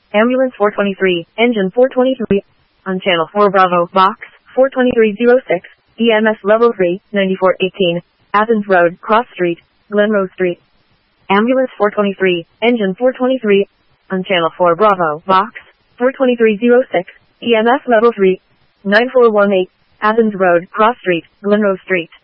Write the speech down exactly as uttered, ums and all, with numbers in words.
Ambulance four twenty-three, engine four twenty-three, on channel four Bravo, box four twenty-three oh six, E M S level three, ninety-four eighteen, Athens Road, Cross Street, Glenrose Street. Ambulance four twenty-three, engine four twenty-three, on channel four Bravo, box four twenty-three oh six, E M S level three, nine four one eight, Athens Road, Cross Street, Glenrose Street.